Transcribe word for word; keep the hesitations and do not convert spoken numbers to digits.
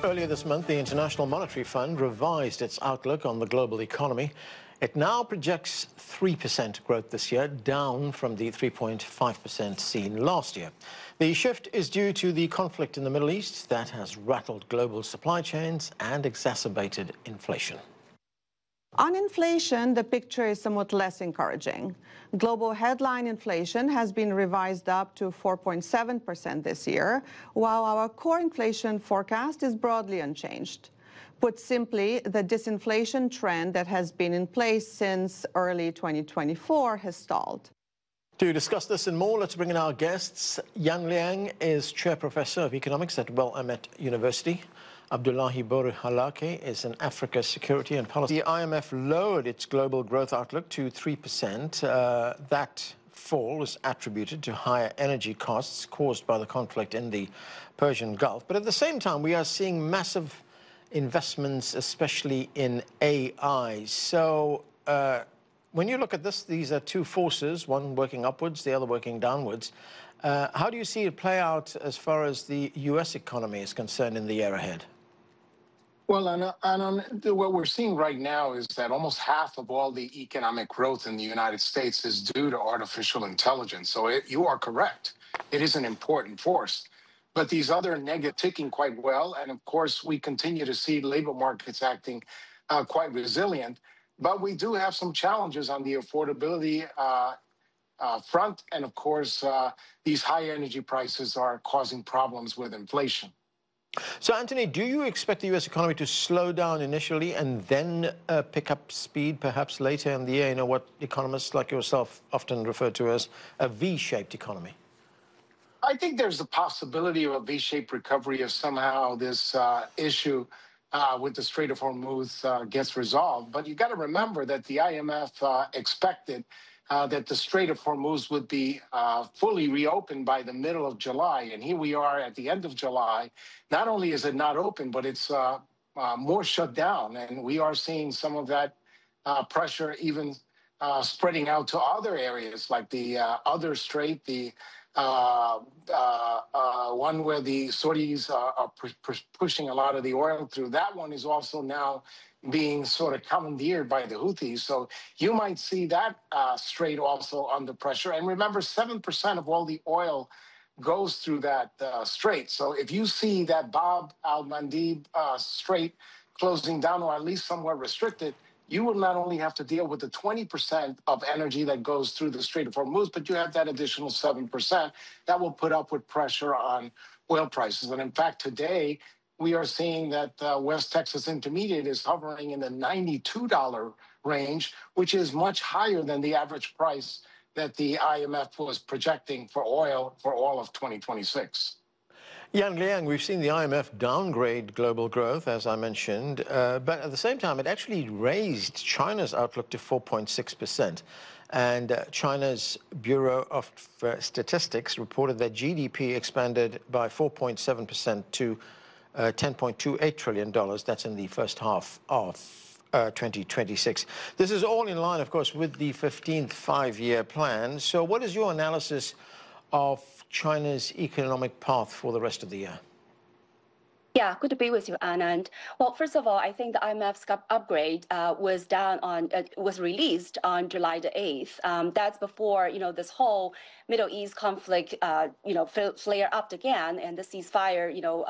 Earlier this month, the International Monetary Fund revised its outlook on the global economy. It now projects three percent growth this year, down from the three point five percent seen last year. The shift is due to the conflict in the Middle East that has rattled global supply chains and exacerbated inflation. On inflation, the picture is somewhat less encouraging. Global headline inflation has been revised up to four point seven percent this year, while our core inflation forecast is broadly unchanged. Put simply, the disinflation trend that has been in place since early twenty twenty-four has stalled. To discuss this and more, let's bring in our guests. Yan Liang is Chair Professor of Economics at Willamette University. Abdullahi Bourhalake is an Africa Security and Policy. The I M F lowered its global growth outlook to three percent. Uh, that fall is attributed to higher energy costs caused by the conflict in the Persian Gulf. But at the same time, we are seeing massive investments, especially in A I. So uh, when you look at this, these are two forces, one working upwards, the other working downwards. Uh, how do you see it play out as far as the U S economy is concerned in the year ahead? Well, and, and on, what we're seeing right now is that almost half of all the economic growth in the United States is due to artificial intelligence. So it, you are correct. It is an important force. But these other negative ticking quite well. And of course, we continue to see labor markets acting uh, quite resilient. But we do have some challenges on the affordability uh, uh, front. And of course, uh, these high energy prices are causing problems with inflation. So, Anthony, do you expect the U S economy to slow down initially and then uh, pick up speed perhaps later in the year? You know, what economists like yourself often refer to as a V-shaped economy. I think there's the possibility of a V-shaped recovery if somehow this uh, issue uh, with the Strait of Hormuz uh, gets resolved. But you got to remember that the I M F uh, expected Uh, that the Strait of Hormuz would be uh, fully reopened by the middle of July. And here we are at the end of July. Not only is it not open, but it's uh, uh, more shut down. And we are seeing some of that uh, pressure even uh, spreading out to other areas like the uh, other strait, the uh, uh, uh, one where the Saudis are, are pushing a lot of the oil through. That one is also now being sort of commandeered by the Houthis. So you might see that uh, strait also under pressure. And remember, seven percent of all the oil goes through that uh, strait. So if you see that Bab al-Mandeb uh, strait closing down or at least somewhat restricted, you will not only have to deal with the twenty percent of energy that goes through the Strait of Hormuz, but you have that additional seven percent that will put upward pressure on oil prices. And in fact, today, we are seeing that uh, West Texas Intermediate is hovering in the ninety-two dollar range, which is much higher than the average price that the I M F was projecting for oil for all of twenty twenty-six. Yan Liang, we've seen the I M F downgrade global growth, as I mentioned, uh, but at the same time, it actually raised China's outlook to four point six percent. And uh, China's Bureau of uh, Statistics reported that G D P expanded by four point seven percent to Uh, ten point two eight trillion dollars. That's in the first half of uh, twenty twenty-six. This is all in line, of course, with the fifteenth five-year plan. So what is your analysis of China's economic path for the rest of the year? Yeah, good to be with you, Anand. Well, first of all, I think the I M F's upgrade uh, was down on uh, was released on July the eighth. Um, that's before you know this whole Middle East conflict, uh, you know, flare up again, and the ceasefire, you know.